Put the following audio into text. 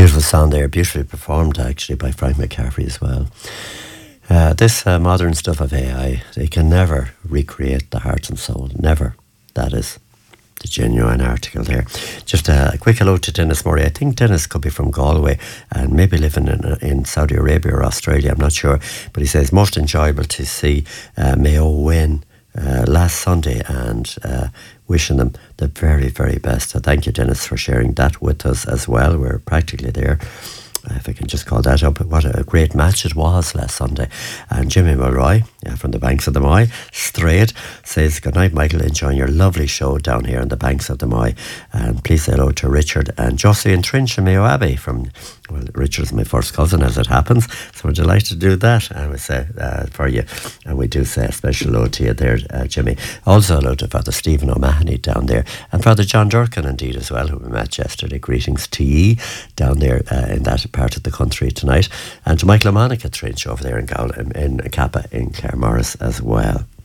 Beautiful song there, beautifully performed actually by Frank McCaffrey as well. This modern stuff of AI, they can never recreate the heart and soul. Never. That is the genuine article there. Just a quick hello to Dennis Murray. I think Dennis could be from Galway and maybe living in Saudi Arabia or Australia, I'm not sure. But he says, most enjoyable to see Mayo win last Sunday, and wishing them the very, very best. So thank you, Dennis, for sharing that with us as well. We're practically there. If I can just call that up, what a great match it was last Sunday. And Jimmy Mulroy, from the banks of the Moy, straight, says, good night, Michael, enjoying your lovely show down here on the banks of the Moy. And please say hello to Richard and Josie and Trinch and Mayo Abbey from, well, Richard's my first cousin as it happens, so we're delighted to do that, and we say for you, and we do say a special hello to you there, Jimmy. Also hello to Father Stephen O'Mahony down there, and Father John Durkin indeed as well, who we met yesterday. Greetings to ye down there in that part of the country tonight, and to Michael and Monica Trinch over there in Kappa in Claremorris as well.